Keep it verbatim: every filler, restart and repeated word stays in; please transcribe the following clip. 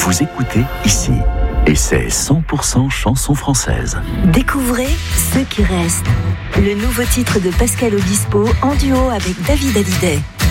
Vous écoutez ici. Et c'est cent pour cent chanson française. Découvrez Ceux qui restent. Le nouveau titre de Pascal Obispo en duo avec David Hallyday.